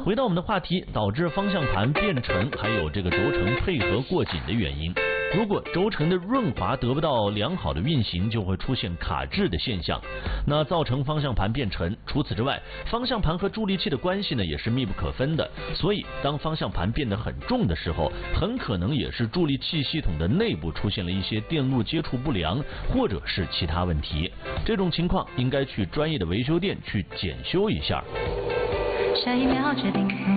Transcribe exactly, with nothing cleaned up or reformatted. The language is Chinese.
回到我们的话题，导致方向盘变沉，还有这个轴承配合过紧的原因。如果轴承的润滑得不到良好的运行，就会出现卡滞的现象，那造成方向盘变沉。除此之外，方向盘和助力器的关系呢也是密不可分的，所以当方向盘变得很重的时候，很可能也是助力器系统的内部出现了一些电路接触不良，或者是其他问题。这种情况应该去专业的维修店去检修一下。 下一秒决定